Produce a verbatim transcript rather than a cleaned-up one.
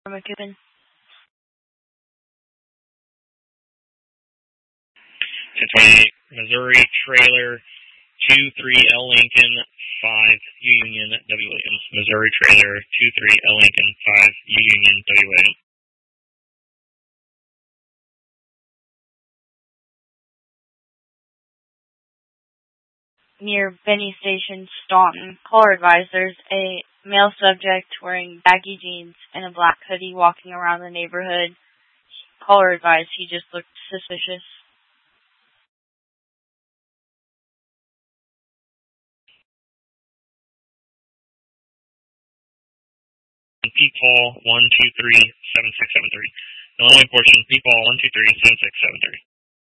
McKibben. ten twenty-eight, Missouri trailer two three L Lincoln five U Union W Williams. Missouri trailer two three L Lincoln five U Union W Williams. Near Benny Station, Staunton. Caller advised there's a male subject wearing baggy jeans and a black hoodie walking around the neighborhood. Caller advised he just looked suspicious. P. Paul one two three seven six seven three. Illinois portion, P. Paul one two three seven six seven three.